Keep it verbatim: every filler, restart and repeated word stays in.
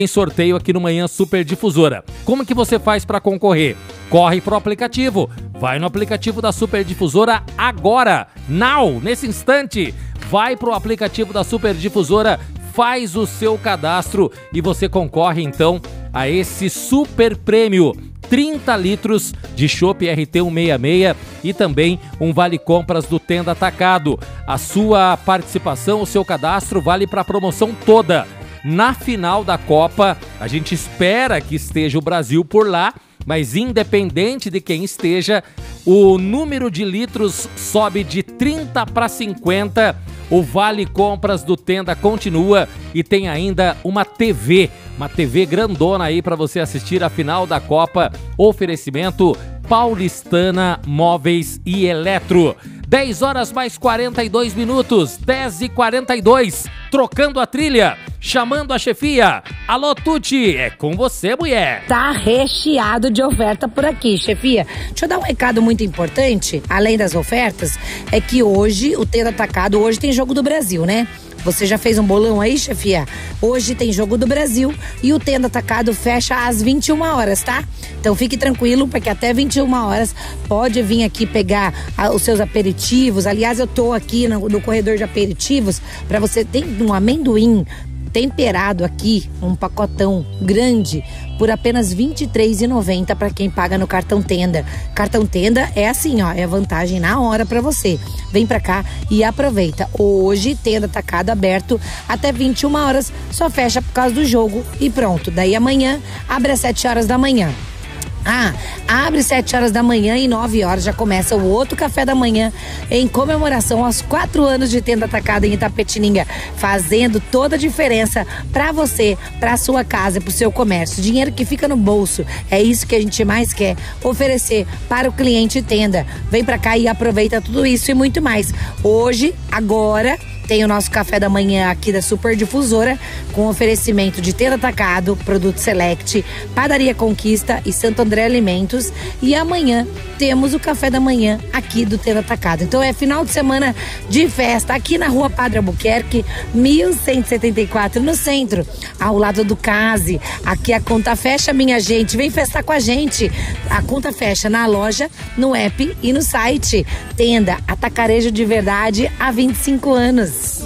Tem sorteio aqui no Manhã Super Difusora. Como que você faz para concorrer? Corre pro aplicativo. Vai no aplicativo da Super Difusora agora. Now, nesse instante. Vai pro aplicativo da Super Difusora, faz o seu cadastro e você concorre então a esse super prêmio. trinta litros de chopp R T cento e sessenta e seis e também um vale compras do Tenda Atacado. A sua participação, o seu cadastro vale para a promoção toda. Na final da Copa, a gente espera que esteja o Brasil por lá, mas independente de quem esteja, o número de litros sobe de trinta para cinquenta. O Vale Compras do Tenda continua e tem ainda uma T V, uma T V grandona aí para você assistir a final da Copa. Oferecimento Paulistana Móveis e Eletro. dez horas mais quarenta e dois minutos, dez e quarenta e dois, trocando a trilha, chamando a chefia. Alô, Tuti, é com você, mulher. Tá recheado de oferta por aqui, chefia. Deixa eu dar um recado muito importante, além das ofertas, é que hoje, o Tenda Atacado, hoje tem Jogo do Brasil, né? Você já fez um bolão aí, chefia? Hoje tem Jogo do Brasil e o Tenda Atacado fecha às vinte e uma horas, tá? Então fique tranquilo, porque até vinte e uma horas pode vir aqui pegar a, os seus aperitivos. Aliás, eu tô aqui no, no corredor de aperitivos para você. Tem um amendoim temperado aqui, um pacotão grande, por apenas vinte e três reais e noventa centavos para quem paga no cartão Tenda. Cartão Tenda é assim, ó, é vantagem na hora para você. Vem pra cá e aproveita. Hoje, Tenda Atacado aberto até vinte e uma horas, só fecha por causa do jogo e pronto. Daí amanhã, abre às sete horas da manhã. Ah, abre sete horas da manhã e nove horas já começa o outro café da manhã em comemoração aos quatro anos de Tenda Atacado em Itapetininga, fazendo toda a diferença pra você, pra sua casa, pro seu comércio. Dinheiro que fica no bolso, é isso que a gente mais quer oferecer para o cliente Tenda. Vem pra cá e aproveita tudo isso e muito mais. Hoje, agora, tem o nosso café da manhã aqui da Super Difusora, com oferecimento de Tenda Atacado, Produto Select, Padaria Conquista e Santo André Alimentos. E amanhã temos o café da manhã aqui do Tenda Atacado. Então é final de semana de festa aqui na Rua Padre Albuquerque, mil cento e setenta e quatro, no centro, ao lado do Case. Aqui a conta fecha, minha gente. Vem festar com a gente. A conta fecha na loja, no app e no site. Tenda Atacarejo de verdade há vinte e cinco anos.